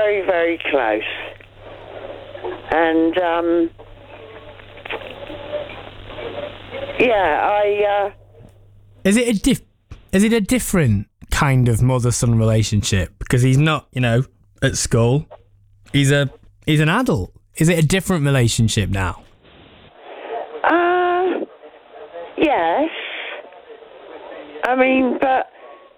very, very close. And, Is it a different kind of mother-son relationship? Because he's not, at school. He's an adult. Is it a different relationship now? Yes. I mean, but,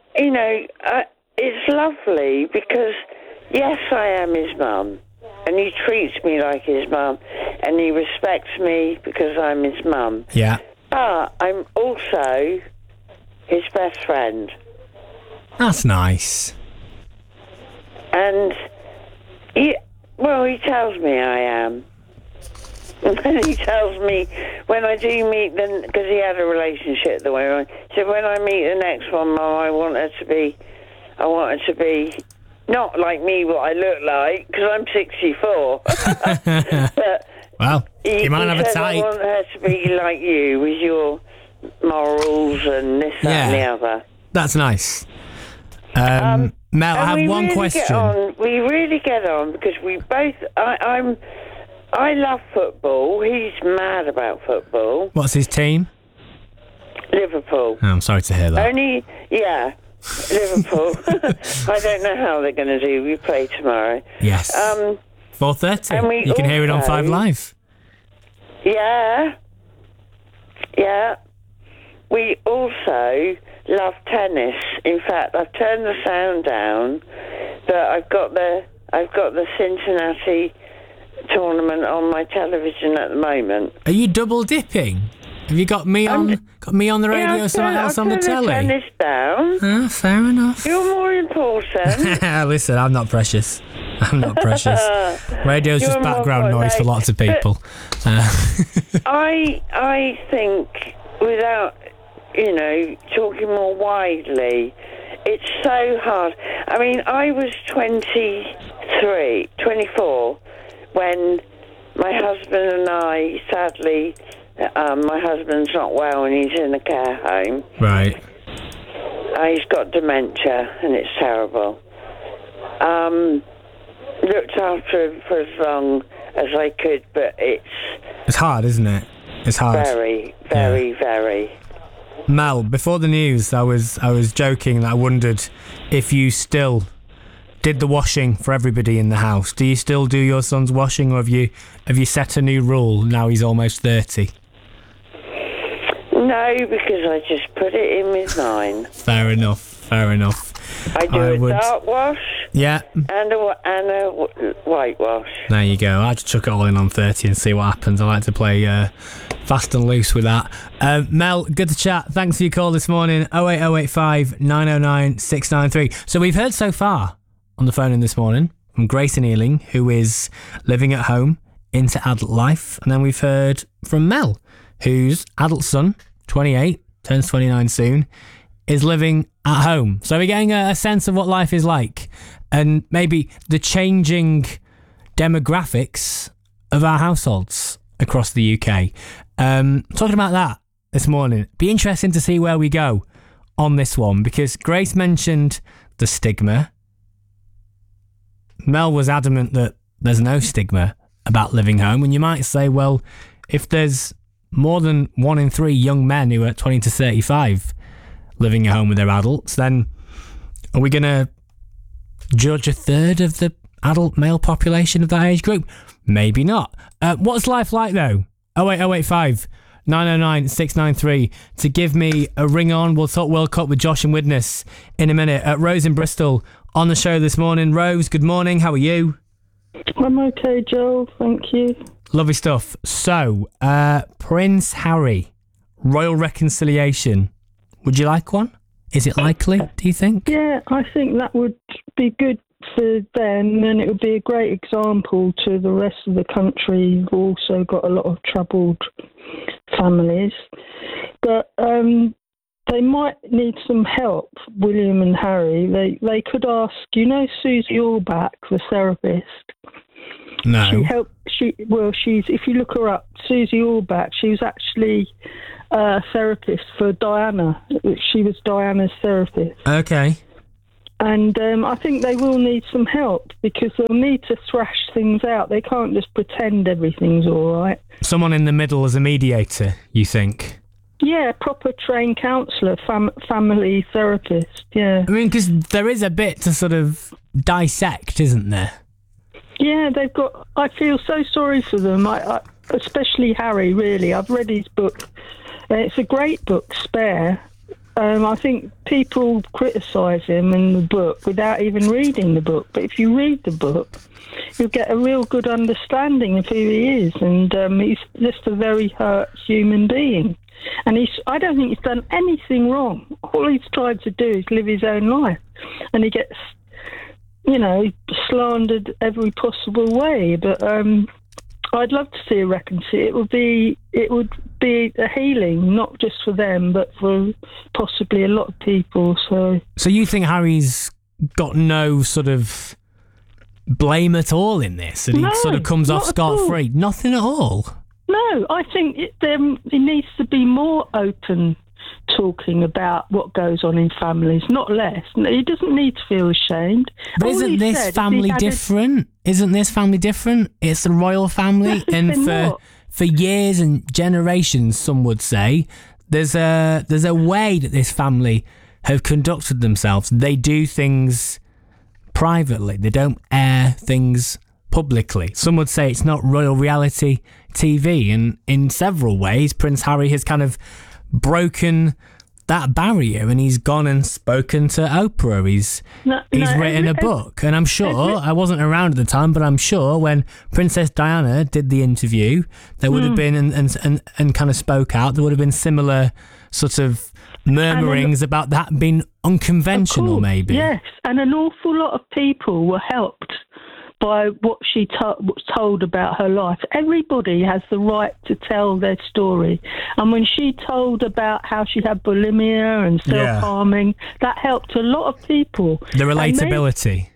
it's lovely because, yes, I am his mum. And he treats me like his mum. And he respects me because I'm his mum. Yeah. But I'm also his best friend. That's nice. And he tells me I am. And he tells me when I do meet them, because he had a relationship the way around. So when I meet the next one, Mum, I want her to be not like me, what I look like, because I'm 64. But well, you might have a type. I want her to be like you, with your morals and this, that, and the other. That's nice. Mel, I have one question. We really get on because we both. I love football. He's mad about football. What's his team? Liverpool. Oh, I'm sorry to hear that. Liverpool. I don't know how they're going to do. We play tomorrow. Yes. 4:30. You can hear it on 5 Live. Yeah. Yeah. We also love tennis. In fact, I've turned the sound down, but I've got the Cincinnati tournament on my television at the moment. Are you double dipping? Have you got me on the radio, something else on the telly? I've turned the tennis down. Fair enough. You're more important. Listen, I'm not precious. Radio's just background noise for lots of people. I think, without, talking more widely, it's so hard. I mean, I was 24, when my husband and I, sadly, my husband's not well and he's in a care home. Right. He's got dementia and it's terrible. Looked after him for as long as I could, but it's hard, isn't it? It's hard. Very, very, very. Mel, before the news, I was joking that I wondered if you still did the washing for everybody in the house. Do you still do your son's washing, or have you set a new rule now he's almost 30? No, because I just put it in with mine. Fair enough. I do a dark wash. Yeah. And a white wash. There you go. I'll just chuck it all in on 30 and see what happens. I like to play fast and loose with that. Mel, good to chat. Thanks for your call this morning. 08085 909 693. So we've heard so far on the phone in this morning from Grayson Ealing, who is living at home into adult life. And then we've heard from Mel, whose adult son, 28, turns 29 soon, is living at home. So we're getting a sense of what life is like and maybe the changing demographics of our households across the UK. Talking about that this morning. Be interesting to see where we go on this one, because Grace mentioned the stigma. Mel was adamant that there's no stigma about living home, and you might say, well, if there's more than 1 in 3 young men who are 20 to 35 living at home with their adults, then are we going to judge a third of the adult male population of that age group? Maybe not. What's life like though? 08085 909 693 to give me a ring on. We'll talk World Cup with Josh and Widnes in a minute. Rose in Bristol on the show this morning. Rose, good morning. How are you? I'm okay, Joel. Thank you. Lovely stuff. So, Prince Harry, royal reconciliation. Would you like one? Is it likely, do you think? Yeah, I think that would be good for them, and it would be a great example to the rest of the country who've also got a lot of troubled families. But they might need some help, William and Harry. They could ask, Susie Orbach, the therapist. No. She's, if you look her up, Susie Orbach, she was actually a therapist for Diana. She was Diana's therapist. Okay. And I think they will need some help because they'll need to thrash things out. They can't just pretend everything's all right. Someone in the middle as a mediator, you think? Yeah, proper trained counsellor, family therapist, yeah. I mean, because there is a bit to sort of dissect, isn't there? Yeah, they've got... I feel so sorry for them, I especially Harry, really. I've read his book. It's a great book, Spare. I think people criticise him in the book without even reading the book. But if you read the book, you'll get a real good understanding of who he is. And he's just a very hurt human being. And I don't think he's done anything wrong. All he's tried to do is live his own life. And he gets, slandered every possible way. But I'd love to see a reconciliation. It would be a healing, not just for them, but for possibly a lot of people. So you think Harry's got no sort of blame at all in this, and he sort of comes off scot-free? Nothing at all? No, I think he needs to be more open talking about what goes on in families, not less. He doesn't need to feel ashamed. But isn't this family different? Isn't this family different? It's the royal family, and for years and generations, some would say, there's a way that this family have conducted themselves. They do things privately. They don't air things publicly. Some would say it's not royal reality TV, and in several ways, Prince Harry has kind of broken that barrier, and he's gone and spoken to Oprah. He's written a book, and I'm sure, I wasn't around at the time, but I'm sure when Princess Diana did the interview, there would have been, and kind of spoke out, there would have been similar sort of murmurings about that being unconventional, maybe. Yes, and an awful lot of people were helped by what she told about her life. Everybody has the right to tell their story. And when she told about how she had bulimia and self-harming, that helped a lot of people. The relatability,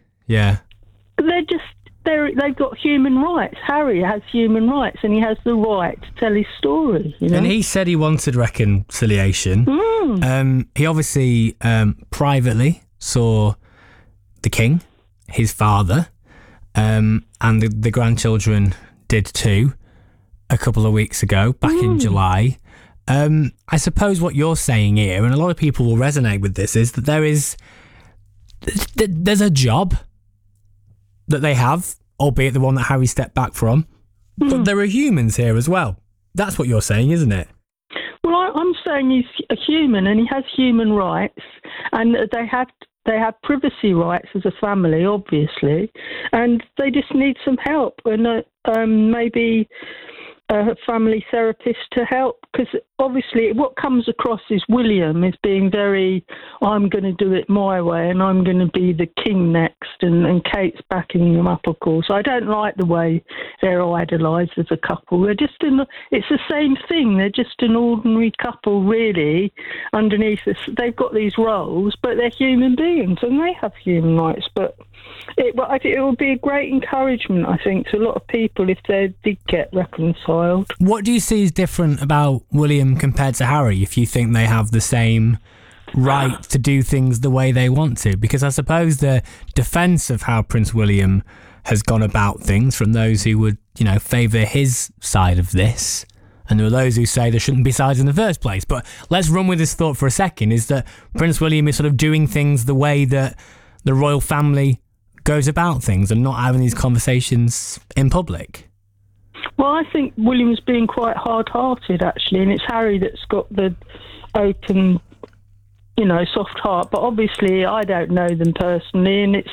they've got human rights. Harry has human rights, and he has the right to tell his story. And he said he wanted reconciliation. He obviously privately saw the king, his father, and the grandchildren did too a couple of weeks ago, back in July. I suppose what you're saying here, and a lot of people will resonate with this, is that there's a job that they have, albeit the one that Harry stepped back from, but there are humans here as well. That's what you're saying, isn't it? Well, I'm saying he's a human, and he has human rights, and they have privacy rights as a family, obviously, and they just need some help, and maybe a family therapist to help, because obviously what comes across is William is being very, I'm going to do it my way and I'm going to be the king next, and Kate's backing them up, of course. I don't like the way they're idolised as a couple. They're just it's the same thing. They're just an ordinary couple, really, underneath this. They've got these roles, but they're human beings and they have human rights. But it would be a great encouragement, I think, to a lot of people if they did get reconciled. What do you see is different about William compared to Harry, if you think they have the same right to do things the way they want to? Because I suppose the defence of how Prince William has gone about things from those who would, favour his side of this, and there are those who say there shouldn't be sides in the first place. But let's run with this thought for a second, is that Prince William is sort of doing things the way that the royal family goes about things and not having these conversations in public. Well, I think William's being quite hard-hearted, actually, and it's Harry that's got the open, soft heart. But obviously, I don't know them personally, and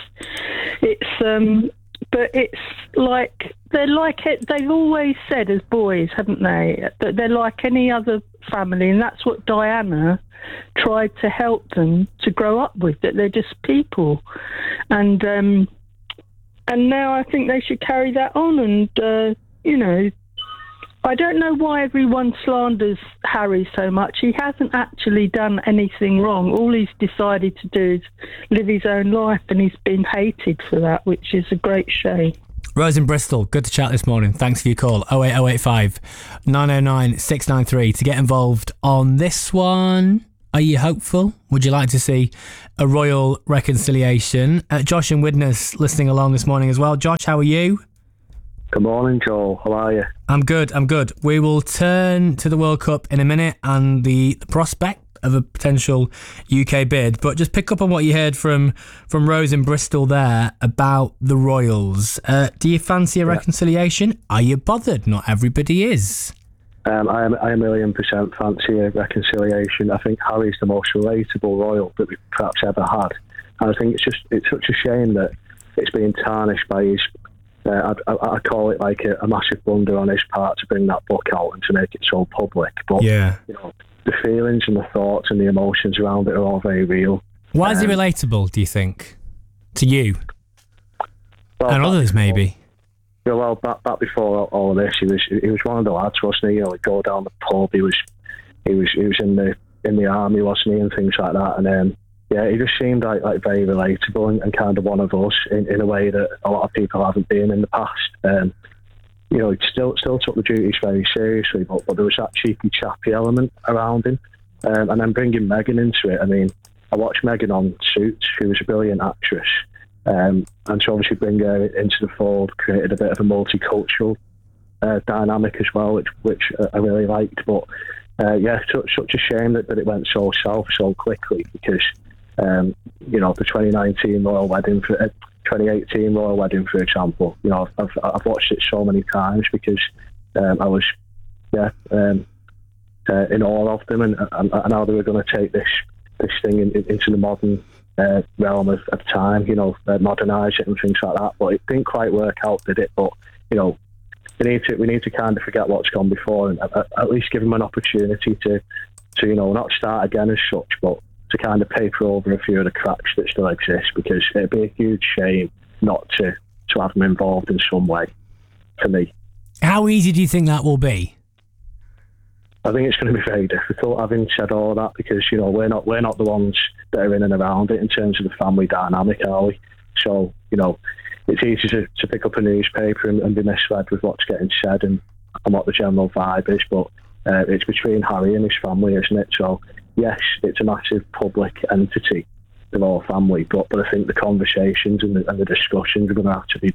but it's like they've always said as boys, haven't they, that they're like any other family, and that's what Diana tried to help them to grow up with, that they're just people, and now I think they should carry that on, and I don't know why everyone slanders Harry so much. He hasn't actually done anything wrong. All he's decided to do is live his own life, and he's been hated for that, which is a great shame. Rose in Bristol, good to chat this morning. Thanks for your call. 08085 909 693 to get involved on this one. Are you hopeful? Would you like to see a royal reconciliation? Josh and Widnes listening along this morning as well. Josh, how are you? Good morning, Joel. How are you? I'm good. We will turn to the World Cup in a minute and the prospect of a potential UK bid, but just pick up on what you heard from Rose in Bristol there about the Royals. Do you fancy a reconciliation? Are you bothered? Not everybody is. I am 1,000,000% fancy a reconciliation. I think Harry's the most relatable royal that we've perhaps ever had. And I think it's such a shame that it's being tarnished by his, I call it like a massive blunder on his part to bring that book out and to make it so public. But, yeah, the feelings and the thoughts and the emotions around it are all very real. Why is he relatable, do you think? To you? Well, and others, maybe? Well, back before all of this, he was one of the lads, wasn't he? He'd go down the pub. He was in the army, wasn't he, and things like that. And he just seemed like very relatable and kind of one of us in a way that a lot of people haven't been in the past. He still took the duties very seriously, but there was that cheeky, chappy element around him. And then bringing Meghan into it. I mean, I watched Meghan on Suits, who was a brilliant actress. And to obviously bring her into the fold created a bit of a multicultural dynamic as well, which I really liked. But such a shame that it went so south so quickly, because the 2019 royal wedding, 2018 royal wedding, for example, I've watched it so many times because I was in awe of them and how they were going to take this thing into the modern realm of time, modernise it and things like that. But it didn't quite work out, did it? But we need to kind of forget what's gone before and at least give them an opportunity to not start again as such, but to kind of paper over a few of the cracks that still exist, because it'd be a huge shame not to have them involved in some way, for me. How easy do you think that will be? I think it's going to be very difficult, having said all of that, because we're not the ones that are in and around it in terms of the family dynamic, are we? So it's easy to pick up a newspaper and be misled with what's getting said and what the general vibe is, but it's between Harry and his family, isn't it? So yes, it's a massive public entity, the royal family, but I think the conversations and the discussions are going to have to be